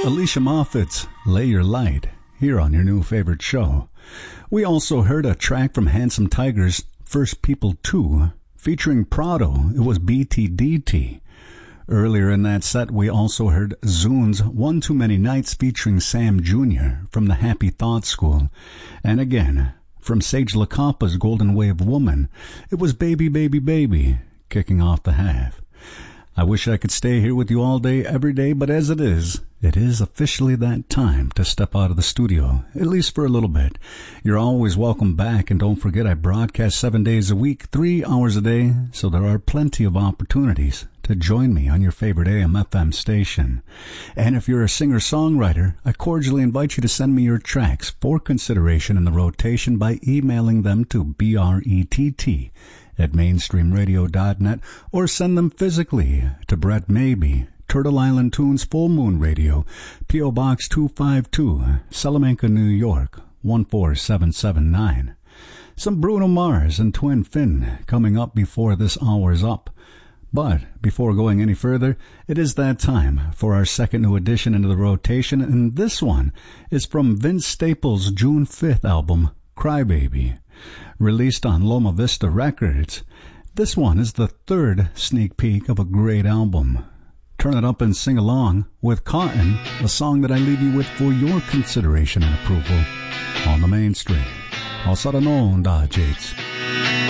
Alicia Moffat's Lay Your Light, here on your new favorite show. We also heard a track from Handsome Tiger's First People 2, featuring Prado. It was BTDT. Earlier in that set, we also heard Zune's One Too Many Nights featuring Sam Jr. from the Happy Thought School. And again, from Sage LaCampa's Golden Wave Woman, it was Baby, Baby, Baby, kicking off the half. I wish I could stay here with you all day, every day, but as it is officially that time to step out of the studio, at least for a little bit. You're always welcome back, and don't forget I broadcast 7 days a week, 3 hours a day, so there are plenty of opportunities to join me on your favorite AM/FM station. And if you're a singer-songwriter, I cordially invite you to send me your tracks for consideration in the rotation by emailing them to brett@mainstreamradio.net, or send them physically to Brett Maybe, Turtle Island Tunes, Full Moon Radio, P.O. Box 252, Salamanca, New York, 14779. Some Bruno Mars and Twin Finn coming up before this hour's up. But before going any further, it is that time for our second new addition into the rotation, and this one is from Vince Staples' June 5th album, Crybaby, released on Loma Vista Records. This one is the third sneak peek of a great album. Turn it up and sing along with Cotton, a song that I leave you with for your consideration and approval on the Mainstream. I'll set a known, Jades.